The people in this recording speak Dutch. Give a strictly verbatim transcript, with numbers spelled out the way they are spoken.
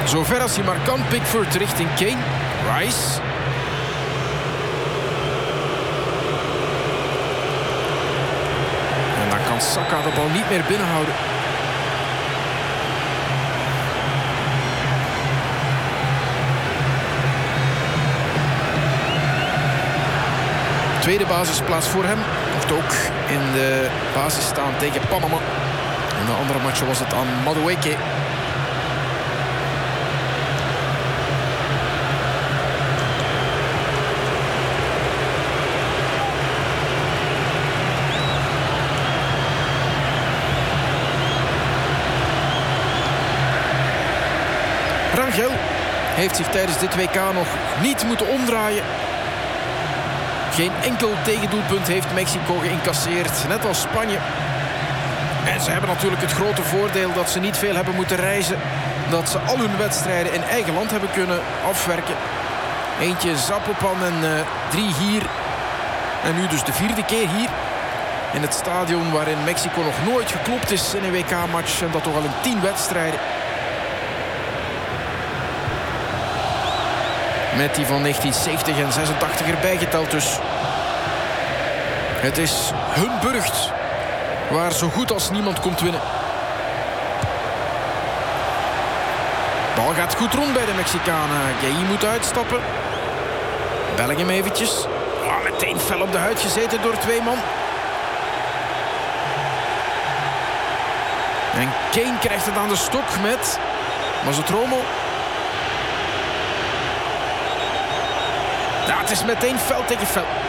Zover als hij maar kan. Pickford richting Kane. Rice. En dan kan Saka de bal niet meer binnenhouden. Tweede basisplaats voor hem. Mocht ook in de basis staan tegen Panama. In de andere match was het aan Madueke. Rangel heeft zich tijdens dit W K nog niet moeten omdraaien. Geen enkel tegendoelpunt heeft Mexico geïncasseerd, net als Spanje. En ze hebben natuurlijk het grote voordeel dat ze niet veel hebben moeten reizen. Dat ze al hun wedstrijden in eigen land hebben kunnen afwerken. Eentje Zapopan en uh, drie hier. En nu dus de vierde keer hier. In het stadion waarin Mexico nog nooit geklopt is in een W K-match. En dat toch al in tien wedstrijden. Met die van negentien zeventig en zesentachtig erbij geteld dus. Het is hun burcht waar zo goed als niemand komt winnen. Bal gaat goed rond bij de Mexicanen. Gueye moet uitstappen. Bellingham eventjes. Oh, meteen fel op de huid gezeten door twee man. En Kane krijgt het aan de stok met Mazzotromo. Ja, het is meteen fel tegen fel.